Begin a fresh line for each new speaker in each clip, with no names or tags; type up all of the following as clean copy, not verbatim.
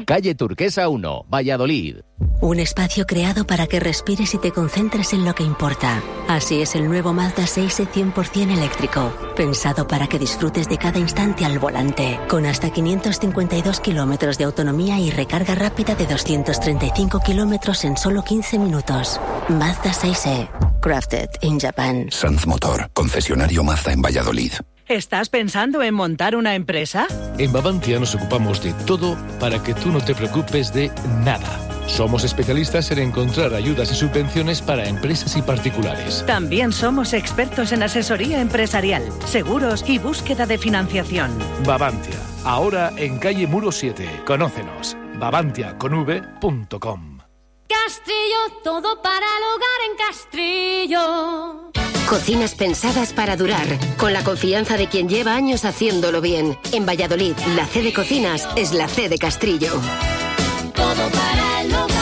Calle Turquesa 1, Valladolid.
Un espacio creado para que respires y te concentres en lo que importa. Así es el nuevo Mazda 6e 100% eléctrico. Pensado para que disfrutes de cada instante al volante. Con hasta 552 kilómetros de autonomía y recarga rápida de 235 kilómetros en solo 15 minutos. Mazda 6e. Crafted in Japan.
Sanz Motor, concesionario Mazda en Valladolid.
¿Estás pensando en montar una empresa?
En Bavantia nos ocupamos de todo para que tú no te preocupes de nada. Somos especialistas en encontrar ayudas y subvenciones para empresas y particulares.
También somos expertos en asesoría empresarial, seguros y búsqueda de financiación.
Bavantia, ahora en calle Muro 7. Conócenos. bavantiaconv.com.
Castrillo, todo para el hogar en Castrillo.
Cocinas pensadas para durar, con la confianza de quien lleva años haciéndolo bien. En Valladolid, la C de Cocinas es la C de Castrillo.
Todo para el hogar.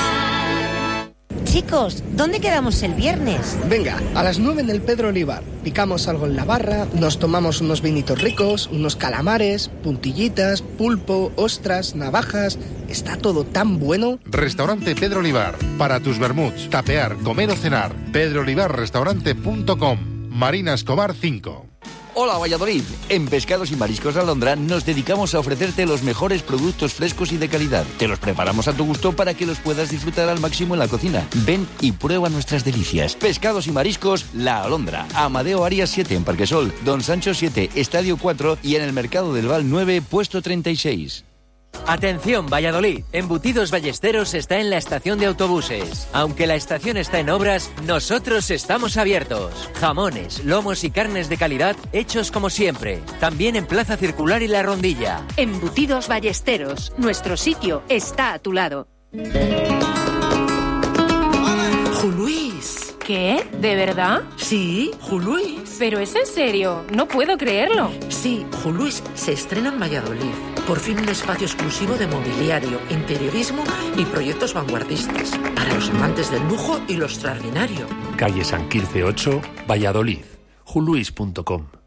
Chicos, ¿dónde quedamos el viernes?
Venga, a las 9 en el Pedro Olivar. Picamos algo en la barra, nos tomamos unos vinitos ricos, unos calamares, puntillitas, pulpo, ostras, navajas. Está todo tan bueno.
Restaurante Pedro Olivar. Para tus vermuts, tapear, comer o cenar. pedroolivarrestaurante.com. Marina Escobar 5.
Hola Valladolid, en Pescados y Mariscos Alondra nos dedicamos a ofrecerte los mejores productos frescos y de calidad. Te los preparamos a tu gusto para que los puedas disfrutar al máximo en la cocina. Ven y prueba nuestras delicias. Pescados y Mariscos La Alondra, Amadeo Arias 7 en Parquesol, Don Sancho 7, Estadio 4 y en el Mercado del Val 9, puesto 36.
Atención Valladolid, Embutidos Ballesteros está en la estación de autobuses. Aunque la estación está en obras, nosotros estamos abiertos. Jamones, lomos y carnes de calidad hechos como siempre. También en Plaza Circular y La Rondilla.
Embutidos Ballesteros, nuestro sitio está a tu lado.
Juluís.
¿Qué? ¿De verdad?
Sí, Juluís.
Pero es en serio, no puedo creerlo.
Sí, Juluís se estrena en Valladolid. Por fin un espacio exclusivo de mobiliario, interiorismo y proyectos vanguardistas. Para los amantes del lujo y lo extraordinario.
Calle San Quirce 8, Valladolid. juluís.com.